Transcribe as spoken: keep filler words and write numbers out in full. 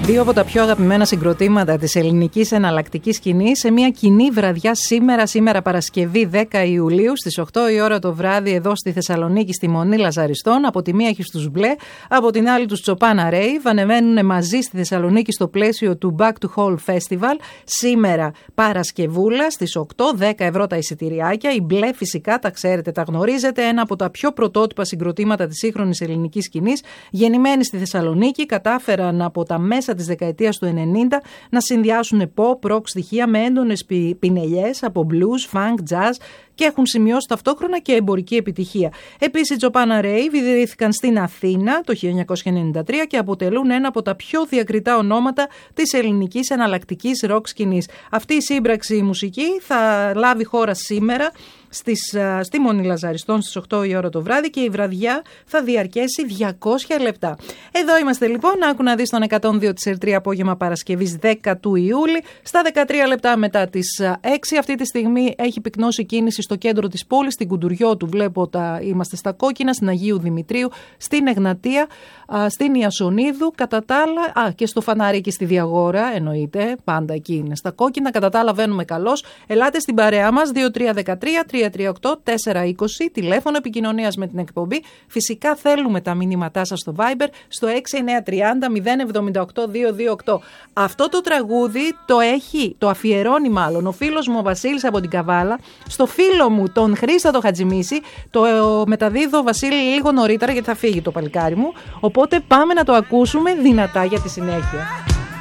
Δύο από τα πιο αγαπημένα συγκροτήματα της ελληνικής εναλλακτικής σκηνής σε μια κοινή βραδιά σήμερα, σήμερα Παρασκευή δέκα Ιουλίου στις οκτώ η ώρα το βράδυ εδώ στη Θεσσαλονίκη στη Μονή Λαζαριστών. Από τη μία έχεις τους Μπλε, από την άλλη τους Chopin Rave. Ανεβαίνουν μαζί στη Θεσσαλονίκη στο πλαίσιο του Back to Hall Festival. Σήμερα Παρασκευούλα στις οκτώ, δέκα ευρώ τα εισιτηριάκια. Οι Μπλε φυσικά τα ξέρετε, τα γνωρίζετε. Ένα από τα πιο πρωτότυπα συγκροτήματα της σύγχρονης ελληνικής σκηνής. Γεννημένοι στη Θεσσαλονίκη, κατάφεραν από τα μέσα της δεκαετίας του ενενήντα να συνδυάσουν pop, rock στοιχεία με έντονες πινελιές από blues, funk, jazz και έχουν σημειώσει ταυτόχρονα και εμπορική επιτυχία. Επίσης, οι Chopin Rave ιδρύθηκαν στην Αθήνα το χίλια εννιακόσια ενενήντα τρία και αποτελούν ένα από τα πιο διακριτά ονόματα της ελληνικής εναλλακτικής rock σκηνής. Αυτή η σύμπραξη μουσική θα λάβει χώρα σήμερα Στις, στη Μονή Λαζαριστών στις οκτώ η ώρα το βράδυ και η βραδιά θα διαρκέσει διακόσια λεπτά. Εδώ είμαστε λοιπόν, άκου να δεις τον εκατόν δύο της ΕΡΤ τρία απόγευμα Παρασκευής δέκα του Ιούλη. Στα δεκατρία λεπτά μετά τις έξι αυτή τη στιγμή έχει πυκνώσει κίνηση στο κέντρο της πόλης, στην Κουντουριώτου βλέπω τα, είμαστε στα κόκκινα, στην Αγίου Δημητρίου, στην Εγνατία, στην Ιασονίδου, κατά τα άλλα, α, και στο Φανάρι στη Διαγόρα εννοείται, πάντα εκεί είναι στα κόκκινα, κατά τα άλλα βαίνουμε καλώς. Ελάτε στην παρέα μας δύο τρία ένα τρία τρία τρία οκτώ τέσσερα είκοσι, τηλέφωνο επικοινωνίας με την εκπομπή. Φυσικά θέλουμε τα μηνύματά σας στο Viber στο έξι εννιά τρία μηδέν μηδέν επτά οκτώ δύο δύο οκτώ. Αυτό το τραγούδι το έχει, το αφιερώνει μάλλον ο φίλος μου ο Βασίλης από την Καβάλα στο φίλο μου τον Χρήστα το Χατζημίση. Το μεταδίδω Βασίλη λίγο νωρίτερα γιατί θα φύγει το παλικάρι μου. Οπότε πάμε να το ακούσουμε δυνατά για τη συνέχεια.